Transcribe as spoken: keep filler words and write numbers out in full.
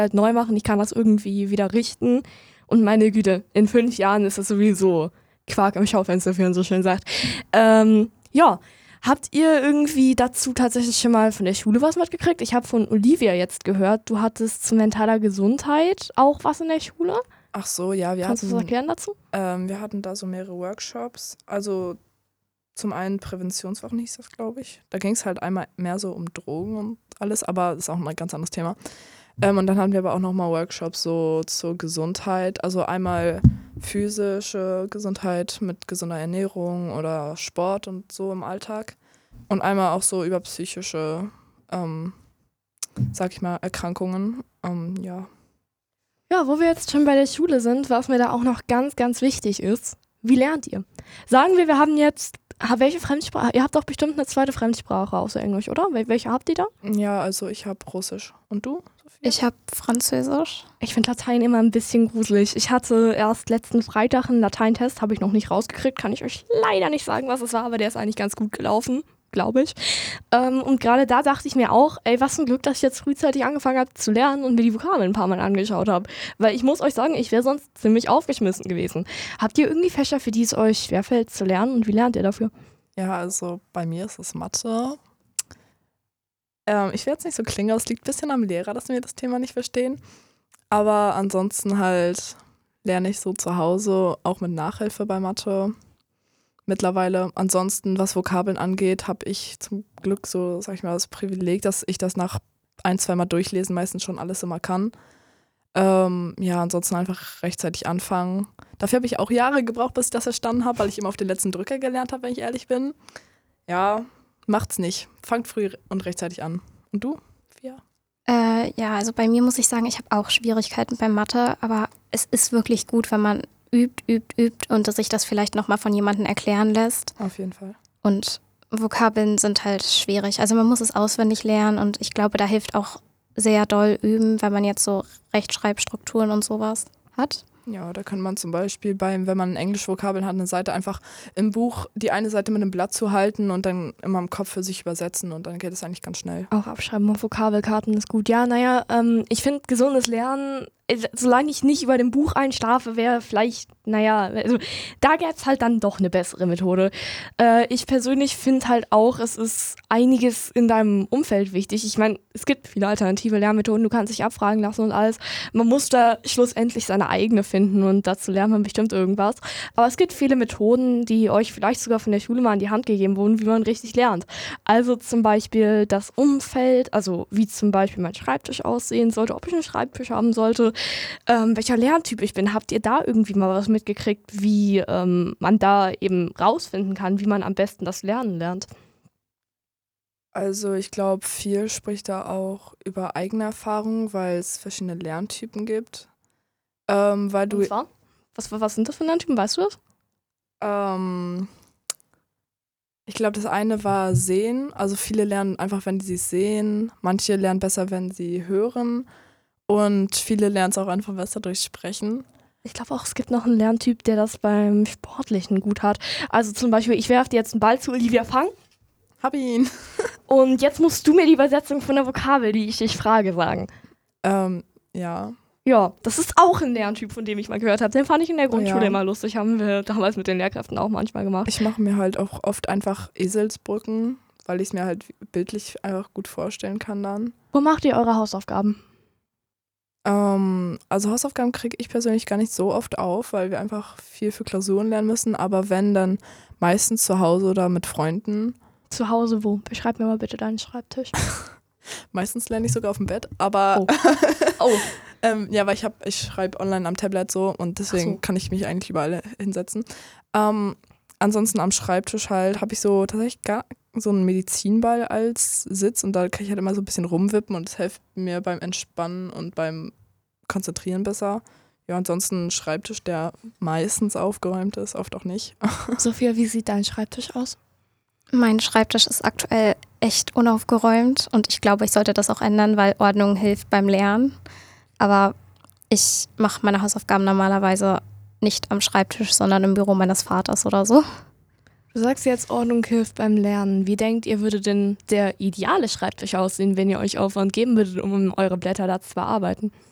halt neu machen, ich kann das irgendwie wieder richten. Und meine Güte, in fünf Jahren ist das sowieso Quark im Schaufenster, wie man so schön sagt. Ähm, ja, habt ihr irgendwie dazu tatsächlich schon mal von der Schule was mitgekriegt? Ich habe von Olivia jetzt gehört, du hattest zu mentaler Gesundheit auch was in der Schule. Ach so, ja, wir Kannst du hatten, was erklären dazu? ähm, wir hatten da so mehrere Workshops. Also zum einen Präventionswochen hieß das, glaube ich. Da ging es halt einmal mehr so um Drogen und alles, aber das ist auch ein ganz anderes Thema. Ähm, und dann hatten wir aber auch nochmal Workshops so zur Gesundheit. Also einmal physische Gesundheit mit gesunder Ernährung oder Sport und so im Alltag. Und einmal auch so über psychische, ähm, sag ich mal, Erkrankungen. Ähm, ja. Ja, wo wir jetzt schon bei der Schule sind, was mir da auch noch ganz, ganz wichtig ist, wie lernt ihr? Sagen wir, wir haben jetzt, ha- welche Fremdsprache? Ihr habt doch bestimmt eine zweite Fremdsprache außer Englisch, oder? Wel- Welche habt ihr da? Ja, also ich habe Russisch. Und du, Sophia? Ich habe Französisch. Ich finde Latein immer ein bisschen gruselig. Ich hatte erst letzten Freitag einen Lateintest, habe ich noch nicht rausgekriegt, kann ich euch leider nicht sagen, was es war, aber der ist eigentlich ganz gut gelaufen, glaube ich. Ähm, und gerade da dachte ich mir auch, ey, was ein Glück, dass ich jetzt frühzeitig angefangen habe zu lernen und mir die Vokabeln ein paar Mal angeschaut habe. Weil ich muss euch sagen, ich wäre sonst ziemlich aufgeschmissen gewesen. Habt ihr irgendwie Fächer, für die es euch schwerfällt zu lernen und wie lernt ihr dafür? Ja, also bei mir ist es Mathe. Ähm, ich werde jetzt nicht so klingen, aber es liegt ein bisschen am Lehrer, dass wir das Thema nicht verstehen. Aber ansonsten halt lerne ich so zu Hause, auch mit Nachhilfe bei Mathe mittlerweile. Ansonsten, was Vokabeln angeht, habe ich zum Glück so, sag ich mal, das Privileg, dass ich das nach ein, zweimal durchlesen meistens schon alles immer kann. Ähm, ja, ansonsten einfach rechtzeitig anfangen. Dafür habe ich auch Jahre gebraucht, bis ich das verstanden habe, weil ich immer auf den letzten Drücker gelernt habe, wenn ich ehrlich bin. Ja, macht's nicht. Fangt früh und rechtzeitig an. Und du? Ja. Äh, ja, also bei mir muss ich sagen, ich habe auch Schwierigkeiten bei Mathe, aber es ist wirklich gut, wenn man übt, übt, übt und sich das vielleicht nochmal von jemandem erklären lässt. Auf jeden Fall. Und Vokabeln sind halt schwierig. Also man muss es auswendig lernen und ich glaube, da hilft auch sehr doll üben, weil man jetzt so Rechtschreibstrukturen und sowas hat. Ja, da kann man zum Beispiel beim, wenn man Englisch-Vokabeln hat, eine Seite einfach im Buch die eine Seite mit einem Blatt zu halten und dann immer im Kopf für sich übersetzen und dann geht es eigentlich ganz schnell. Auch abschreiben und Vokabelkarten ist gut. Ja, naja, ähm, ich finde gesundes Lernen, äh, solange ich nicht über dem Buch einschlafe, wäre vielleicht, naja, also da gäbe es halt dann doch eine bessere Methode. Äh, ich persönlich finde halt auch, es ist einiges in deinem Umfeld wichtig. Ich meine, es gibt viele alternative Lernmethoden, du kannst dich abfragen lassen und alles. Man muss da schlussendlich seine eigene finden und dazu lernt man bestimmt irgendwas. Aber es gibt viele Methoden, die euch vielleicht sogar von der Schule mal an die Hand gegeben wurden, wie man richtig lernt. Also zum Beispiel das Umfeld, also wie zum Beispiel mein Schreibtisch aussehen sollte, ob ich einen Schreibtisch haben sollte, ähm, welcher Lerntyp ich bin. Habt ihr da irgendwie mal was mitgekriegt, wie ähm, man da eben rausfinden kann, wie man am besten das Lernen lernt? Also ich glaube, viel spricht da auch über eigene Erfahrungen, weil es verschiedene Lerntypen gibt. Ähm, weil du, Und zwar? Was, was sind das für Lerntypen, weißt du das? ähm, ich glaube, das eine war sehen. Also viele lernen einfach, wenn sie sehen. Manche lernen besser, wenn sie hören. Und viele lernen es auch einfach besser durch Sprechen. Ich glaube auch, es gibt noch einen Lerntyp, der das beim Sportlichen gut hat. Also zum Beispiel, ich werfe dir jetzt einen Ball zu Olivia Fang Hab ihn. und jetzt musst du mir die Übersetzung von der Vokabel, die ich dich frage, sagen. Ähm, ja. Ja, das ist auch ein Lerntyp, von dem ich mal gehört habe. Den fand ich in der Grundschule Ja. immer lustig. Haben wir damals mit den Lehrkräften auch manchmal gemacht. Ich mache mir halt auch oft einfach Eselsbrücken, weil ich es mir halt bildlich einfach gut vorstellen kann dann. Wo macht ihr eure Hausaufgaben? Ähm, also Hausaufgaben kriege ich persönlich gar nicht so oft auf, weil wir einfach viel für Klausuren lernen müssen. Aber wenn, dann meistens zu Hause oder mit Freunden. Zu Hause wo? Beschreib mir mal bitte deinen Schreibtisch. Meistens lerne ich sogar auf dem Bett. Aber Oh. Oh. ähm, ja, weil ich habe, ich schreibe online am Tablet so und deswegen Ach so. kann ich mich eigentlich überall hinsetzen. Ähm, ansonsten am Schreibtisch halt habe ich so tatsächlich gar so einen Medizinball als Sitz und da kann ich halt immer so ein bisschen rumwippen und es hilft mir beim Entspannen und beim Konzentrieren besser. Ja, ansonsten ein Schreibtisch, der meistens aufgeräumt ist, oft auch nicht. Sophia, wie sieht dein Schreibtisch aus? Mein Schreibtisch ist aktuell echt unaufgeräumt und ich glaube, ich sollte das auch ändern, weil Ordnung hilft beim Lernen. Aber ich mache meine Hausaufgaben normalerweise nicht am Schreibtisch, sondern im Büro meines Vaters oder so. Du sagst jetzt, Ordnung hilft beim Lernen. Wie denkt ihr, würde denn der ideale Schreibtisch aussehen, wenn ihr euch Aufwand geben würdet, um eure Blätter da zu bearbeiten?